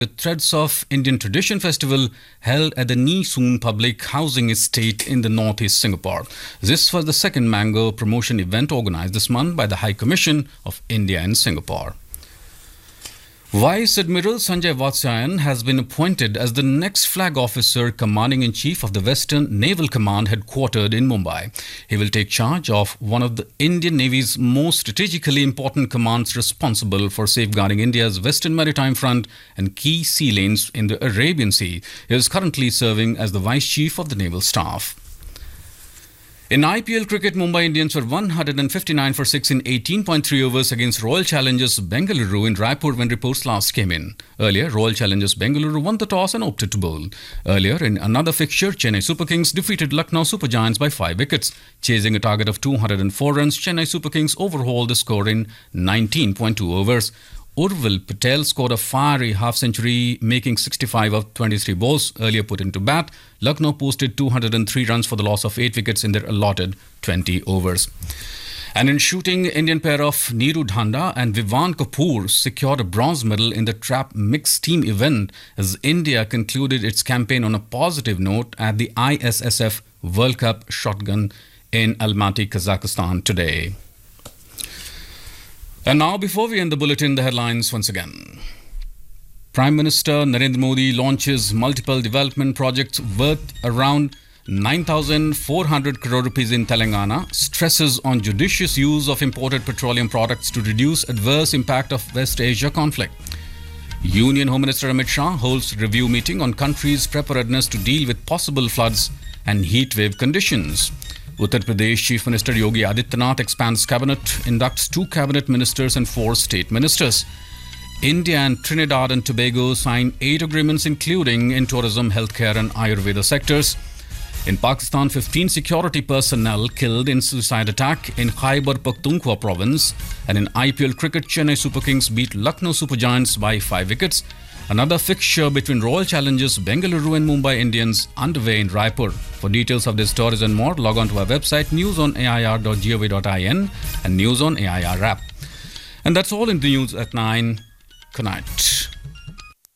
The Threads of Indian Tradition Festival held at the Nee Soon Public Housing Estate in the northeast Singapore. This was the second mango promotion event organized this month by the High Commission of India in Singapore. Vice Admiral Sanjay Vatsyayan has been appointed as the next flag officer commanding-in-chief of the Western Naval Command headquartered in Mumbai. He will take charge of one of the Indian Navy's most strategically important commands responsible for safeguarding India's Western Maritime Front and key sea lanes in the Arabian Sea. He is currently serving as the Vice Chief of the Naval Staff. In IPL cricket, Mumbai Indians were 159 for 6 in 18.3 overs against Royal Challengers Bengaluru in Raipur when reports last came in. Earlier, Royal Challengers Bengaluru won the toss and opted to bowl. Earlier, in another fixture, Chennai Super Kings defeated Lucknow Super Giants by 5 wickets. Chasing a target of 204 runs, Chennai Super Kings overhauled the score in 19.2 overs. Urvil Patel scored a fiery half-century, making 65 of 23 balls. Earlier put into bat, Lucknow posted 203 runs for the loss of 8 wickets in their allotted 20 overs. And in shooting, Indian pair of Neeru Dhanda and Vivan Kapoor secured a bronze medal in the trap mixed team event as India concluded its campaign on a positive note at the ISSF World Cup Shotgun in Almaty, Kazakhstan today. And now, before we end the bulletin, the headlines once again. Prime Minister Narendra Modi launches multiple development projects worth around 9,400 crore rupees in Telangana, stresses on judicious use of imported petroleum products to reduce adverse impact of West Asia conflict. Union Home Minister Amit Shah holds review meeting on country's preparedness to deal with possible floods and heat wave conditions. Uttar Pradesh Chief Minister Yogi Adityanath expands cabinet, inducts 2 cabinet ministers and 4 state ministers. India and Trinidad and Tobago sign 8 agreements including in tourism, healthcare and Ayurveda sectors. In Pakistan, 15 security personnel killed in suicide attack in Khyber Pakhtunkhwa province. And in IPL cricket, Chennai Super Kings beat Lucknow Super Giants by 5 wickets. Another fixture between Royal Challengers Bengaluru and Mumbai Indians underway in Raipur. For details of these stories and more, log on to our website newsonair.gov.in and News on AIR app. And that's all in the news at 9. Good night.